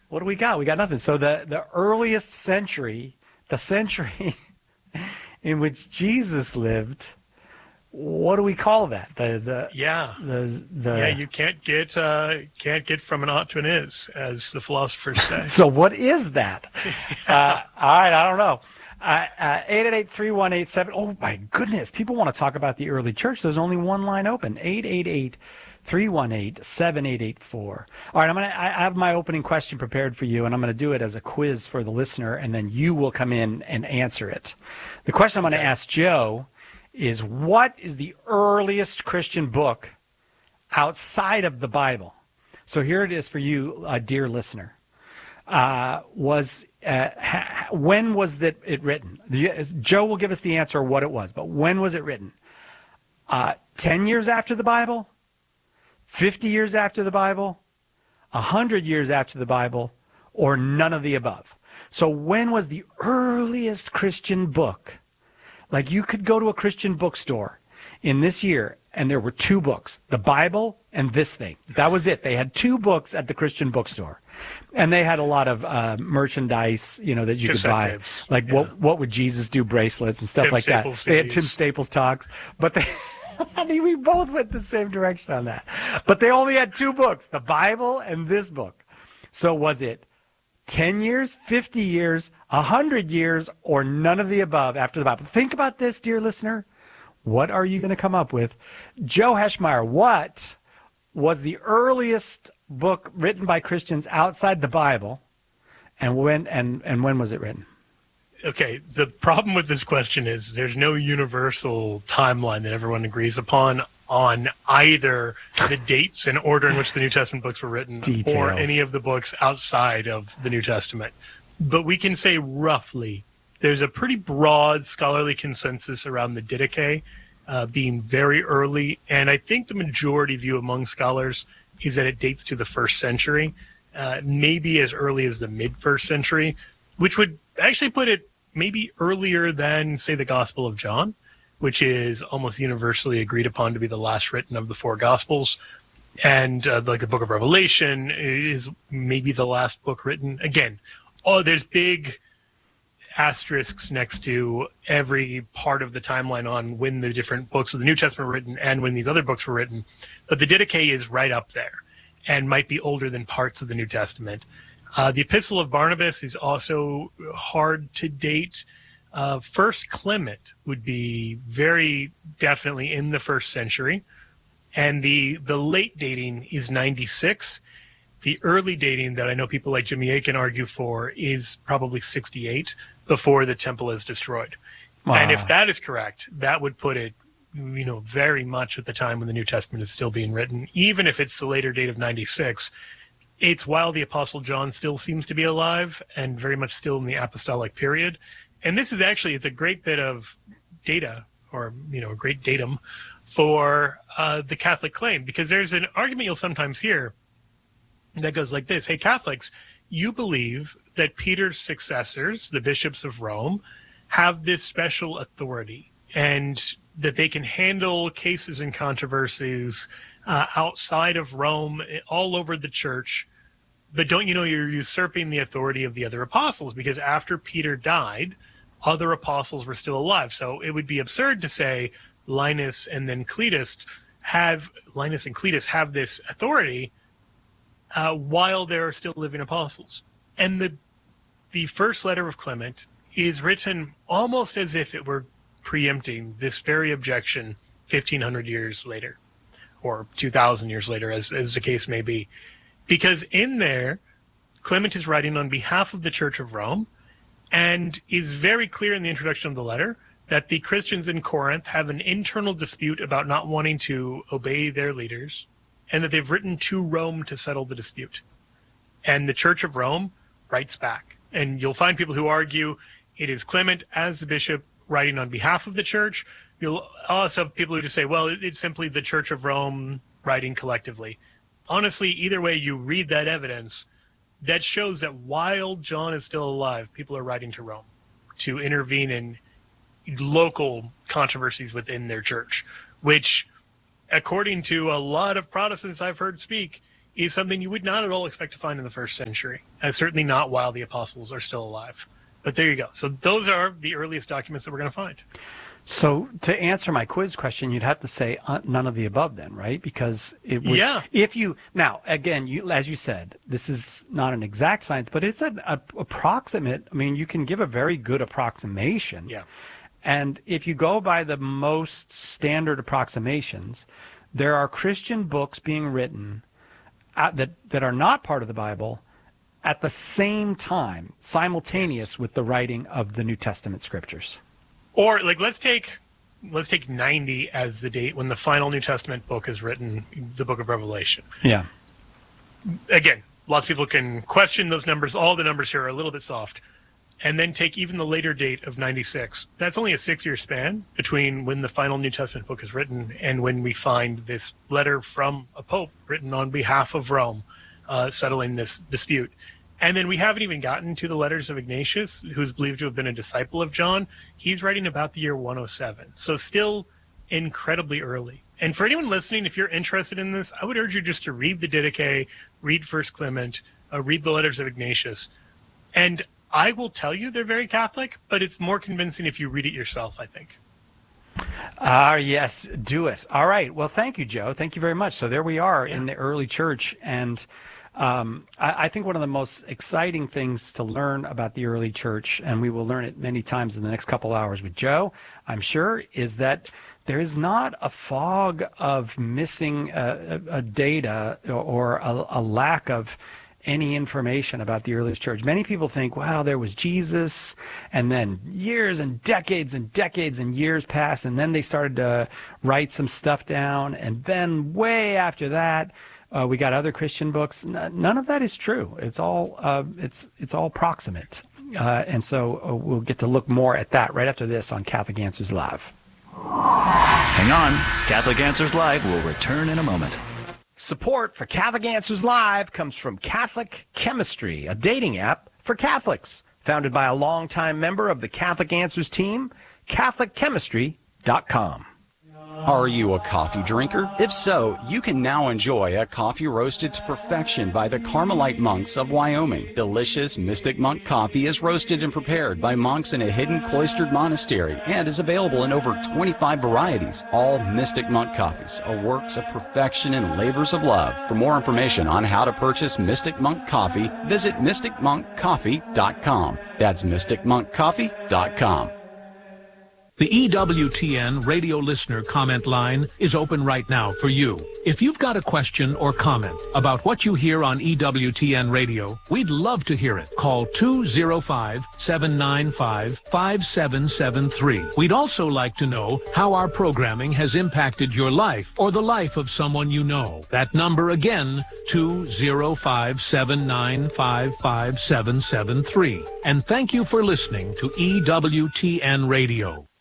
What do we got? We got nothing. So the earliest century, the century in which Jesus lived, what do we call that? Yeah. Yeah, The you can't get from an ought to an is, as the philosophers say. So what is that? All right, I don't know. 888-3187. Oh my goodness, people want to talk about the early church. There's only one line open. 888-318-7884. All right, I have my opening question prepared for you, and I'm going to do it as a quiz for the listener, and then you will come in and answer it. The question I'm going to ask Joe is, what is the earliest Christian book outside of the Bible? So here it is for you, dear listener. When was it written? Joe will give us the answer of what it was, but when was it written? 10 years after the Bible? 50 years after the Bible? 100 years after the Bible? Or none of the above? So when was the earliest Christian book? Like, you could go to a Christian bookstore in this year, and there were two books, the Bible and this thing. That was it. They had two books at the Christian bookstore. And they had a lot of merchandise, that you could buy. Tapes. Like, Yeah. what would Jesus do bracelets and stuff Tim like Staples that. They had CDs. Tim Staples talks. But they, I mean, we both went the same direction on that. But they only had two books, the Bible and this book. So was it 10 years, 50 years, 100 years, or none of the above after the Bible? Think about this, dear listener. What are you going to come up with? Joe Heschmeyer, what was the earliest book written by Christians outside the Bible, and when was it written? Okay, the problem with this question is there's no universal timeline that everyone agrees upon on either the dates and order in which the New Testament books were written Details. or any of the books outside of the New Testament. But we can say roughly there's a pretty broad scholarly consensus around the Didache being very early, and I think the majority view among scholars is that it dates to the 1st century, maybe as early as the mid-1st century, which would actually put it maybe earlier than, say, the Gospel of John, which is almost universally agreed upon to be the last written of the 4 Gospels. And like the Book of Revelation is maybe the last book written. Again, there's big asterisks next to every part of the timeline on when the different books of the New Testament were written and when these other books were written. But the Didache is right up there and might be older than parts of the New Testament. The Epistle of Barnabas is also hard to date. First Clement would be very definitely in the 1st century. And the late dating is 96. The early dating that I know people like Jimmy Akin argue for is probably 68, before the temple is destroyed. Wow. And if that is correct, that would put it, very much at the time when the New Testament is still being written. Even if it's the later date of 96, it's while the Apostle John still seems to be alive and very much still in the apostolic period. And this is actually, it's a great bit of data, or, a great datum for the Catholic claim, because there's an argument you'll sometimes hear that goes like this: hey, Catholics, you believe that Peter's successors, the bishops of Rome, have this special authority and that they can handle cases and controversies outside of Rome, all over the church. But don't you know you're usurping the authority of the other apostles? Because after Peter died, other apostles were still alive. So it would be absurd to say Linus and Cletus have this authority while there are still living apostles. And the first letter of Clement is written almost as if it were preempting this very objection 1,500 years later, or 2,000 years later, as the case may be. Because in there, Clement is writing on behalf of the Church of Rome, and is very clear in the introduction of the letter that the Christians in Corinth have an internal dispute about not wanting to obey their leaders, and that they've written to Rome to settle the dispute. And the Church of Rome writes back. And you'll find people who argue it is Clement as the bishop writing on behalf of the church. You'll also have people who just say, well, it's simply the Church of Rome writing collectively. Honestly, either way you read that evidence, that shows that while John is still alive, people are writing to Rome to intervene in local controversies within their church, which, according to a lot of Protestants I've heard speak, is something you would not at all expect to find in the first century, and certainly not while the apostles are still alive. But there you go. So those are the earliest documents that we're going to find. So to answer my quiz question, you'd have to say none of the above then, right? Because it would, if you, now again, as you said, this is not an exact science, but it's an approximate. I mean, you can give a very good approximation. Yeah. And if you go by the most standard approximations, there are Christian books being written that are not part of the Bible at the same time, simultaneous with the writing of the New Testament scriptures. Or like let's take 90 as the date when the final New Testament book is written, the book of Revelation. Yeah. Again, lots of people can question those numbers. All the numbers here are a little bit soft. And then take even the later date of 96. That's only a 6-year span between when the final New Testament book is written and when we find this letter from a pope written on behalf of Rome settling this dispute. And then we haven't even gotten to the letters of Ignatius, who's believed to have been a disciple of John. He's writing about the year 107. So still incredibly early. And for anyone listening, if you're interested in this, I would urge you just to read the Didache, read First Clement, read the letters of Ignatius. And I will tell you they're very Catholic, but it's more convincing if you read it yourself, I think. Yes, do it. All right. Well, thank you, Joe. Thank you very much. So there we are in the early church. And I think one of the most exciting things to learn about the early church, and we will learn it many times in the next couple hours with Joe, I'm sure, is that there is not a fog of missing data or a lack of any information about the earliest church. Many people think, wow, there was Jesus, and then years and decades and decades and years passed, and then they started to write some stuff down, and then way after that, we got other Christian books. None of that is true. It's all it's all proximate, and so we'll get to look more at that right after this on Catholic Answers Live. Hang on, Catholic Answers Live will return in a moment. Support for Catholic Answers Live comes from Catholic Chemistry, a dating app for Catholics, founded by a longtime member of the Catholic Answers team, CatholicChemistry.com. Are you a coffee drinker? If so, you can now enjoy a coffee roasted to perfection by the Carmelite monks of Wyoming. Delicious Mystic Monk coffee is roasted and prepared by monks in a hidden cloistered monastery and is available in over 25 varieties. All Mystic Monk coffees are works of perfection and labors of love. For more information on how to purchase Mystic Monk coffee, visit mysticmonkcoffee.com. That's mysticmonkcoffee.com. The EWTN radio listener comment line is open right now for you. If you've got a question or comment about what you hear on EWTN radio, we'd love to hear it. Call 205-795-5773. We'd also like to know how our programming has impacted your life or the life of someone you know. That number again, 205-795-5773. And thank you for listening to EWTN radio.